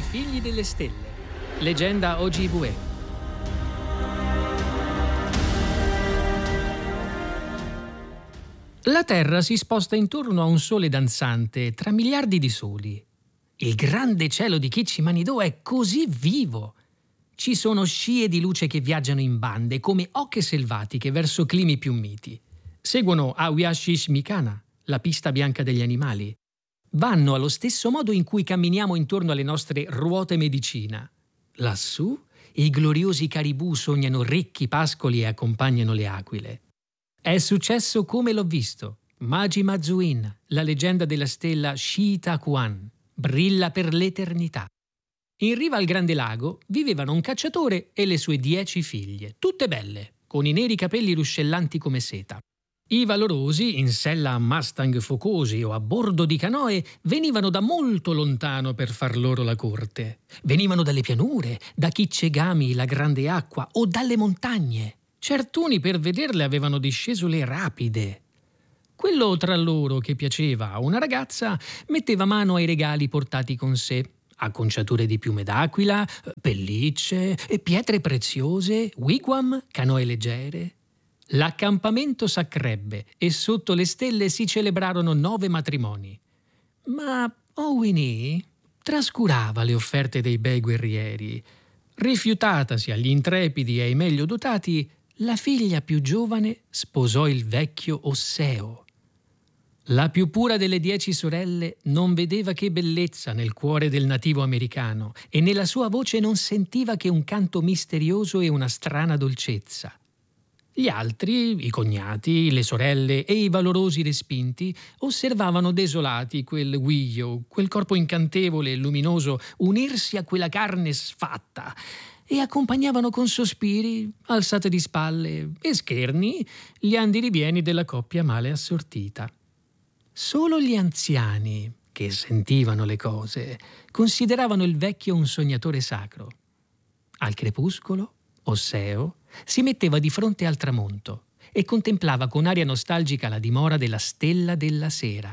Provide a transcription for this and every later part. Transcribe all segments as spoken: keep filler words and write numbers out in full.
figli delle stelle. Leggenda Ojibwe. La Terra si sposta intorno a un sole danzante tra miliardi di soli. Il grande cielo di Kichimanidò è così vivo. Ci sono scie di luce che viaggiano in bande come oche selvatiche verso climi più miti. Seguono Awiashish Mikana, la pista bianca degli animali. Vanno allo stesso modo in cui camminiamo intorno alle nostre ruote medicina. Lassù i gloriosi caribù sognano ricchi pascoli e accompagnano le aquile. È successo come l'ho visto. Magi Mazuin, la leggenda della stella Shitakuan, brilla per l'eternità. In riva al grande lago vivevano un cacciatore e le sue dieci figlie, tutte belle, con i neri capelli ruscellanti come seta. I valorosi, in sella a Mustang focosi o a bordo di canoe, venivano da molto lontano per far loro la corte. Venivano dalle pianure, da Kichegami, la grande acqua, o dalle montagne. Certuni per vederle avevano disceso le rapide. Quello tra loro che piaceva a una ragazza metteva mano ai regali portati con sé. Acconciature di piume d'aquila, pellicce, pietre preziose, wigwam, canoe leggere. L'accampamento s'accrebbe e sotto le stelle si celebrarono nove matrimoni. Ma Owini trascurava le offerte dei bei guerrieri. Rifiutatasi agli intrepidi e ai meglio dotati, la figlia più giovane sposò il vecchio Osseo. La più pura delle dieci sorelle non vedeva che bellezza nel cuore del nativo americano e nella sua voce non sentiva che un canto misterioso e una strana dolcezza. Gli altri, i cognati, le sorelle e i valorosi respinti, osservavano desolati quel guiglio, quel corpo incantevole e luminoso unirsi a quella carne sfatta e accompagnavano con sospiri, alzate di spalle e scherni gli andi ripieni della coppia male assortita. Solo gli anziani, che sentivano le cose, consideravano il vecchio un sognatore sacro. Al crepuscolo, Osseo si metteva di fronte al tramonto e contemplava con aria nostalgica la dimora della stella della sera.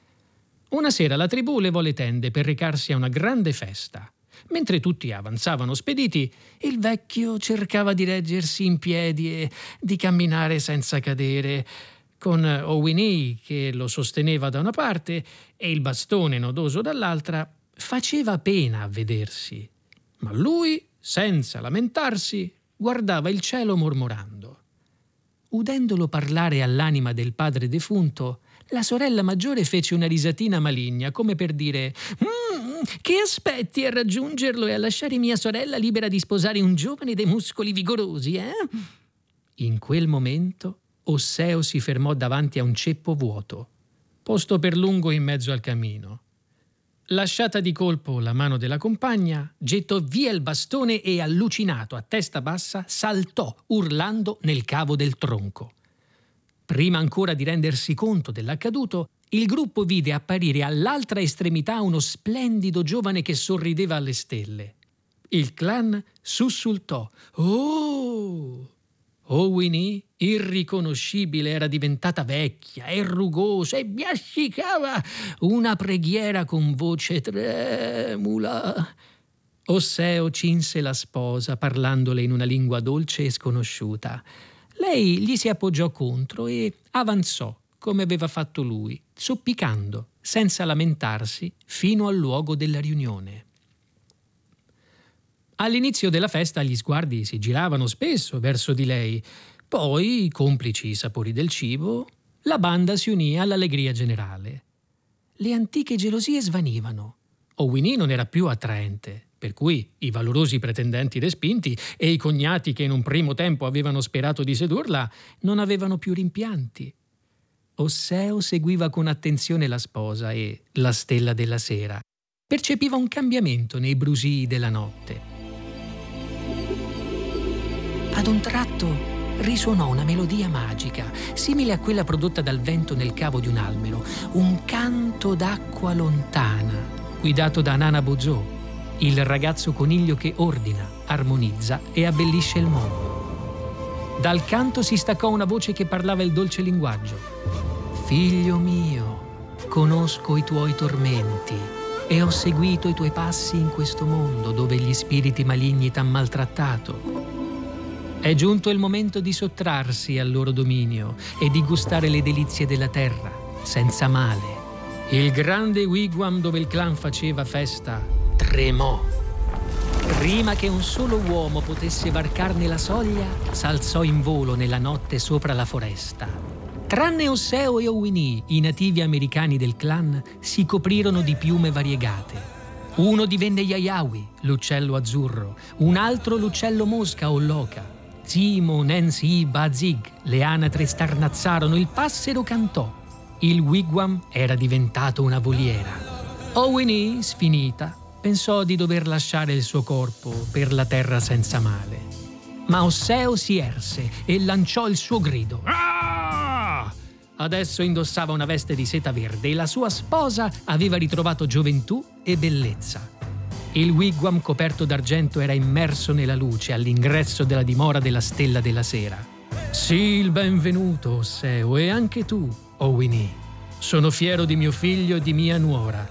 Una sera la tribù levò le tende per recarsi a una grande festa. Mentre tutti avanzavano spediti, il vecchio cercava di reggersi in piedi e di camminare senza cadere, con Owini che lo sosteneva da una parte e il bastone nodoso dall'altra. Faceva pena a vedersi, ma lui, senza lamentarsi, guardava il cielo mormorando. Udendolo parlare all'anima del padre defunto, la sorella maggiore fece una risatina maligna, come per dire «Mm, che aspetti a raggiungerlo e a lasciare mia sorella libera di sposare un giovane dai muscoli vigorosi, eh?» In quel momento Osseo si fermò davanti a un ceppo vuoto, posto per lungo in mezzo al cammino. Lasciata di colpo la mano della compagna, gettò via il bastone e, allucinato a testa bassa, saltò urlando nel cavo del tronco. Prima ancora di rendersi conto dell'accaduto, il gruppo vide apparire all'altra estremità uno splendido giovane che sorrideva alle stelle. Il clan sussultò «Oh!». Owini, irriconoscibile, era diventata vecchia e rugosa e biascicava una preghiera con voce tremula. Osseo cinse la sposa parlandole in una lingua dolce e sconosciuta. Lei gli si appoggiò contro e avanzò, come aveva fatto lui, zoppicando, senza lamentarsi, fino al luogo della riunione. All'inizio della festa gli sguardi si giravano spesso verso di lei. Poi, complici i sapori del cibo, la banda si unì all'allegria generale. Le antiche gelosie svanivano. Owini non era più attraente, per cui i valorosi pretendenti respinti e i cognati che in un primo tempo avevano sperato di sedurla non avevano più rimpianti. Osseo seguiva con attenzione la sposa e la stella della sera. Percepiva un cambiamento nei brusii della notte. Ad un tratto risuonò una melodia magica, simile a quella prodotta dal vento nel cavo di un albero, un canto d'acqua lontana, guidato da Nana Bozò, il ragazzo coniglio che ordina, armonizza e abbellisce il mondo. Dal canto si staccò una voce che parlava il dolce linguaggio. «Figlio mio, conosco i tuoi tormenti e ho seguito i tuoi passi in questo mondo dove gli spiriti maligni t'han maltrattato. È giunto il momento di sottrarsi al loro dominio e di gustare le delizie della terra, senza male. Il grande wigwam dove il clan faceva festa tremò. Prima che un solo uomo potesse varcarne la soglia, s'alzò in volo nella notte sopra la foresta. Tranne Osseo e Owini, i nativi americani del clan, si coprirono di piume variegate. Uno divenne Yayawi, l'uccello azzurro, un altro l'uccello mosca o loca. Zimo, Nancy, Bazig, le anatre starnazzarono, il passero cantò. Il wigwam era diventato una voliera. Owini, sfinita, pensò di dover lasciare il suo corpo per la terra senza male. Ma Osseo si erse e lanciò il suo grido. Ah! Adesso indossava una veste di seta verde e la sua sposa aveva ritrovato gioventù e bellezza. Il wigwam coperto d'argento era immerso nella luce all'ingresso della dimora della Stella della Sera. Sì, il benvenuto, Osseo, e anche tu, Owini. Sono fiero di mio figlio e di mia nuora.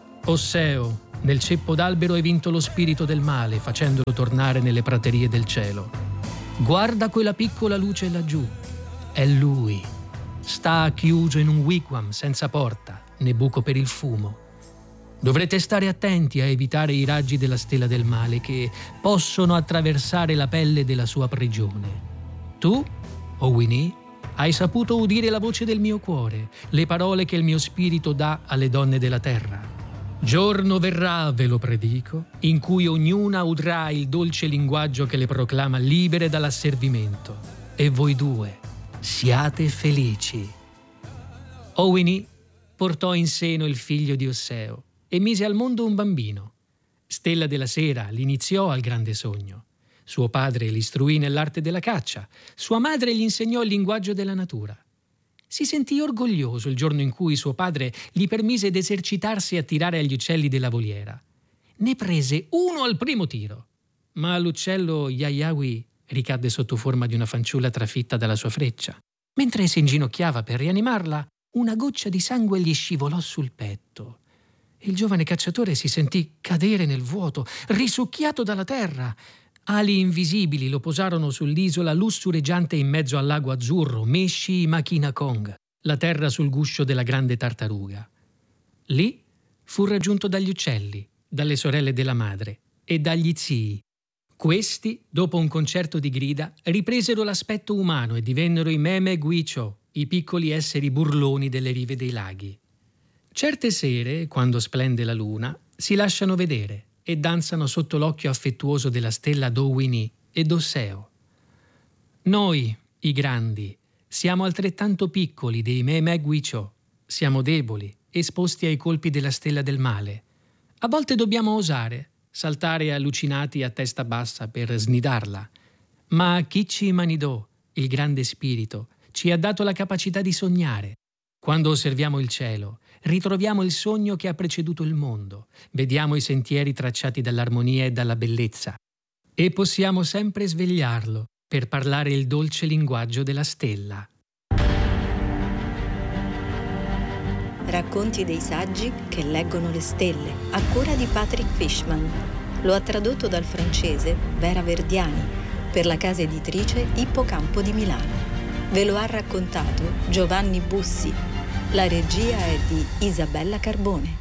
Osseo, nel ceppo d'albero hai vinto lo spirito del male, facendolo tornare nelle praterie del cielo. Guarda quella piccola luce laggiù. È lui. Sta chiuso in un wigwam senza porta, né buco per il fumo. Dovrete stare attenti a evitare i raggi della stella del male che possono attraversare la pelle della sua prigione. Tu, Owini, hai saputo udire la voce del mio cuore, le parole che il mio spirito dà alle donne della terra. Giorno verrà, ve lo predico, in cui ognuna udrà il dolce linguaggio che le proclama libere dall'asservimento. E voi due, siate felici. Owini portò in seno il figlio di Osseo e mise al mondo un bambino. Stella della Sera l'iniziò al grande sogno. Suo padre l'istruì nell'arte della caccia, sua madre gli insegnò il linguaggio della natura. Si sentì orgoglioso il giorno in cui suo padre gli permise d'esercitarsi a tirare agli uccelli della voliera. Ne prese uno al primo tiro, ma l'uccello Yayawi ricadde sotto forma di una fanciulla trafitta dalla sua freccia. Mentre si inginocchiava per rianimarla, una goccia di sangue gli scivolò sul petto. Il giovane cacciatore si sentì cadere nel vuoto, risucchiato dalla terra. Ali invisibili lo posarono sull'isola lussureggiante in mezzo al lago azzurro, Meshi Makinakong, la terra sul guscio della grande tartaruga. Lì fu raggiunto dagli uccelli, dalle sorelle della madre e dagli zii. Questi, dopo un concerto di grida, ripresero l'aspetto umano e divennero i Meme Guicho, i piccoli esseri burloni delle rive dei laghi. Certe sere, quando splende la luna, si lasciano vedere e danzano sotto l'occhio affettuoso della stella d'Owini e d'Osseo. Noi, i grandi, siamo altrettanto piccoli dei Memegwicho, siamo deboli, esposti ai colpi della stella del male. A volte dobbiamo osare, saltare allucinati a testa bassa per snidarla. Ma Kichi Manido, il grande spirito, ci ha dato la capacità di sognare. Quando osserviamo il cielo, ritroviamo il sogno che ha preceduto il mondo, vediamo i sentieri tracciati dall'armonia e dalla bellezza e possiamo sempre svegliarlo per parlare il dolce linguaggio della stella. Racconti dei saggi che leggono le stelle, a cura di Patrick Fishman. Lo ha tradotto dal francese Vera Verdiani per la casa editrice Ippocampo di Milano. Ve lo ha raccontato Giovanni Bussi. La regia è di Isabella Carbone.